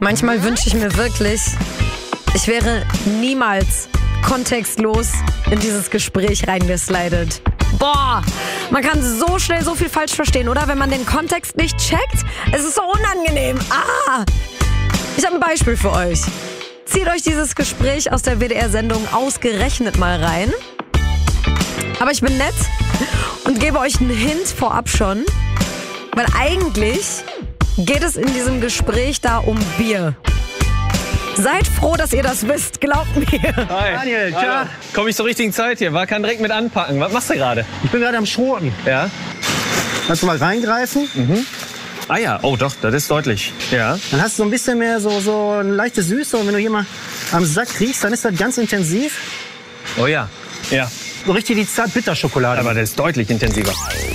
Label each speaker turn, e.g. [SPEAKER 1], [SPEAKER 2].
[SPEAKER 1] Manchmal wünsche ich mir wirklich, ich wäre niemals kontextlos in dieses Gespräch reingeslidet. Boah, man kann so schnell so viel falsch verstehen, oder? Wenn man den Kontext nicht checkt, es ist so unangenehm. Ich habe ein Beispiel für euch. Zieht euch dieses Gespräch aus der WDR-Sendung ausgerechnet mal rein. Aber ich bin nett und gebe euch einen Hint vorab schon. Weil eigentlich geht es in diesem Gespräch da um Bier. Seid froh, dass ihr das wisst, glaubt mir.
[SPEAKER 2] Hi.
[SPEAKER 3] Daniel, tja.
[SPEAKER 2] Komm ich zur richtigen Zeit hier? Kann direkt mit anpacken. Was machst du gerade?
[SPEAKER 3] Ich bin gerade am Schroten.
[SPEAKER 2] Ja.
[SPEAKER 3] Kannst du mal reingreifen?
[SPEAKER 2] Ah ja, oh doch, das ist deutlich. Ja.
[SPEAKER 3] Dann hast du so ein bisschen mehr so eine leichte Süße. Und wenn du hier mal am Sack riechst, dann ist das ganz intensiv.
[SPEAKER 2] Oh ja. Ja.
[SPEAKER 3] So richtig die Zart-Bitter-Schokolade.
[SPEAKER 2] Aber das ist deutlich intensiver.